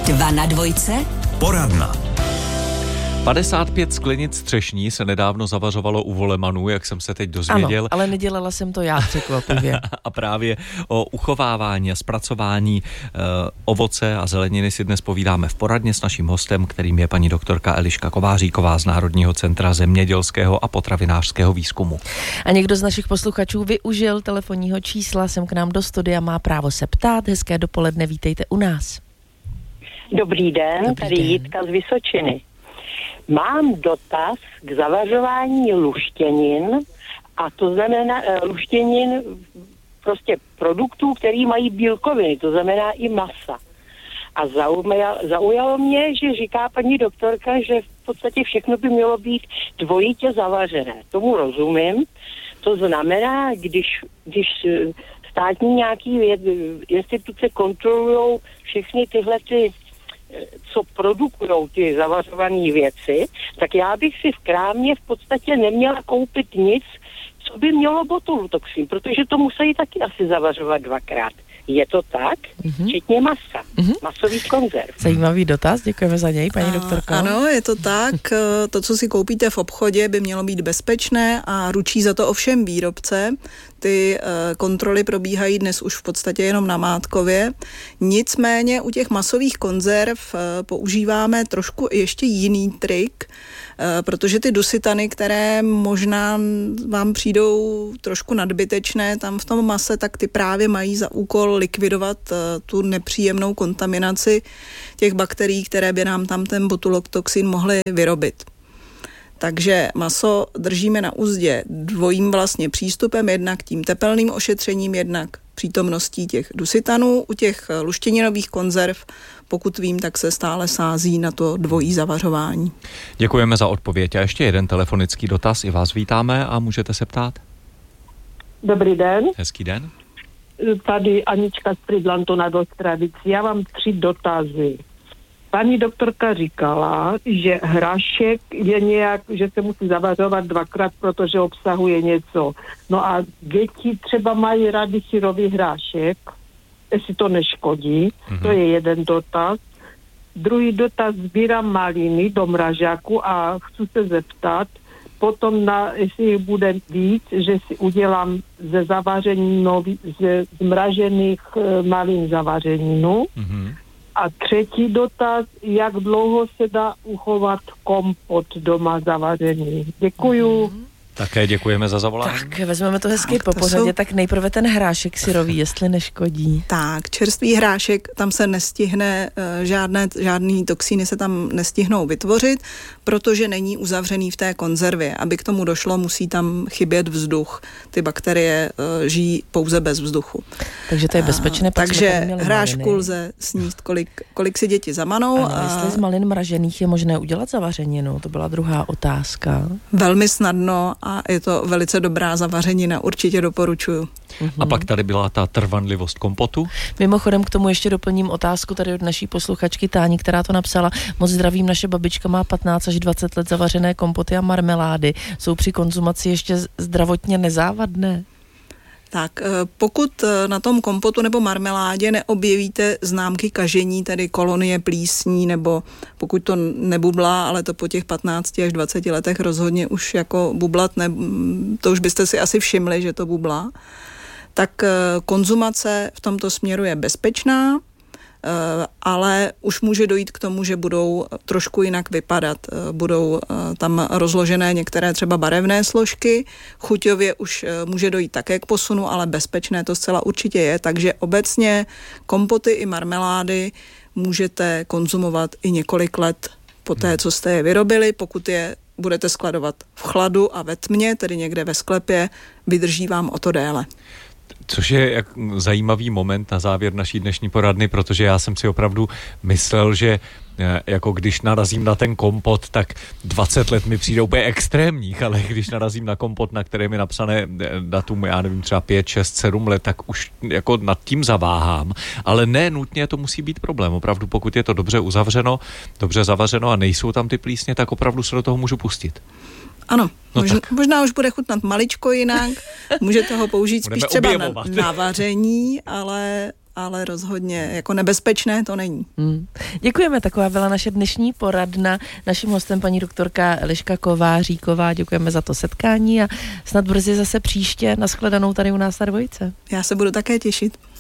2 na dvojce. Poradna. 55 sklenic střešní se nedávno zavařovalo u Volemanů, jak jsem se teď dozvěděl. Ano, ale nedělala jsem to já, překvapivě. A právě o uchovávání a zpracování ovoce a zeleniny si dnes povídáme v poradně s naším hostem, kterým je paní doktorka Eliška Kováříková z Národního centra zemědělského a potravinářského výzkumu. A někdo z našich posluchačů využil telefonního čísla, sem k nám do studia, má právo se ptát. Hezké dopoledne, vítejte u nás. Dobrý den, tady Jitka z Vysočiny. Mám dotaz k zavařování luštěnin, a to znamená luštěnin prostě produktů, který mají bílkoviny, to znamená i masa. A zaujalo mě, že říká paní doktorka, že v podstatě všechno by mělo být dvojitě zavařené. Tomu rozumím. To znamená, když státní nějaký instituce kontrolují všechny tyhle co produkujou ty zavařované věci, tak já bych si v krámě v podstatě neměla koupit nic, co by mělo botulotoxin, protože to musí taky asi zavařovat dvakrát. Je to tak? Včetně masa. Masových konzerv. Zajímavý dotaz, děkujeme za něj, paní doktorko. Ano, je to tak. To, co si koupíte v obchodě, by mělo být bezpečné a ručí za to ovšem výrobce. Ty kontroly probíhají dnes už v podstatě jenom namátkově. Nicméně u těch masových konzerv používáme trošku ještě jiný trik, protože ty dusitany, které možná vám přijdou trošku nadbytečné tam v tom mase, tak ty právě mají za úkol likvidovat tu nepříjemnou kontaminaci těch bakterií, které by nám tam ten botulotoxin mohly vyrobit. Takže maso držíme na uzdě dvojím vlastně přístupem, jednak tím tepelným ošetřením, jednak přítomností těch dusitanů. U těch luštěninových konzerv, pokud vím, tak se stále sází na to dvojí zavařování. Děkujeme za odpověď. A ještě jeden telefonický dotaz. I vás vítáme a můžete se ptát. Dobrý den. Hezký den. Tady Anička z Prydlantu nad Ostravicí. Já mám 3 dotazy. Paní doktorka říkala, že hrášek je nějak, že se musí zavařovat 2krát, protože obsahuje něco. No a děti třeba mají rádi syrový hrášek, jestli to neškodí. To je jeden dotaz. Druhý dotaz, sbírám maliny do mražáku a chci se zeptat, potom, jestli jich bude víc, že si udělám ze zmražených malin zavařeninu. A třetí dotaz, jak dlouho se dá uchovat kompot doma zavařený. Děkuju. Také děkujeme za zavolání. Tak, vezmeme to hezky po pořadě, tak nejprve ten hrášek syrový, jestli neškodí. Tak, čerstvý hrášek, tam se nestihne, žádný toxíny se tam nestihnou vytvořit, protože není uzavřený v té konzervě. Aby k tomu došlo, musí tam chybět vzduch. Ty bakterie žijí pouze bez vzduchu. Takže to je bezpečné. Takže hrášku lze sníst, kolik si děti zamanou. Ano, jestli z malin mražených je možné udělat zavařeninu, to byla druhá otázka. Velmi snadno a je to velice dobrá zavařenina, určitě doporučuju. A pak tady byla ta trvanlivost kompotu. Mimochodem k tomu ještě doplním otázku tady od naší posluchačky Táni, která to napsala. Moc zdravím, naše babička má 15 až 20 let zavařené kompoty a marmelády. Jsou při konzumaci ještě zdravotně nezávadné? Tak pokud na tom kompotu nebo marmeládě neobjevíte známky kažení, tedy kolonie plísní, nebo pokud to nebublá, ale to po těch 15 až 20 letech rozhodně už jako bublat, to už byste si asi všimli, že to bublá, tak konzumace v tomto směru je bezpečná, ale už může dojít k tomu, že budou trošku jinak vypadat. Budou tam rozložené některé třeba barevné složky, chuťově už může dojít také k posunu, ale bezpečné to zcela určitě je, takže obecně kompoty i marmelády můžete konzumovat i několik let po té, co jste je vyrobili. Pokud je budete skladovat v chladu a ve tmě, tedy někde ve sklepě, vydrží vám o to déle. Což je zajímavý moment na závěr naší dnešní poradny, protože já jsem si opravdu myslel, že jako když narazím na ten kompot, tak 20 let mi přijde úplně extrémních, ale když narazím na kompot, na kterém je napsané datum, já nevím, třeba 5, 6, 7 let, tak už jako nad tím zaváhám. Ale ne nutně to musí být problém. Opravdu, pokud je to dobře uzavřeno, dobře zavařeno a nejsou tam ty plísně, tak opravdu se do toho můžu pustit. Ano, možná už bude chutnat maličko jinak, můžete ho použít spíš třeba na vaření, ale ale rozhodně jako nebezpečné to není. Děkujeme, taková byla naše dnešní poradna. Naším hostem paní doktorka Eliška Kováříková. Děkujeme za to setkání a snad brzy zase příště. Nashledanou tady u nás na Dvojce. Já se budu také těšit.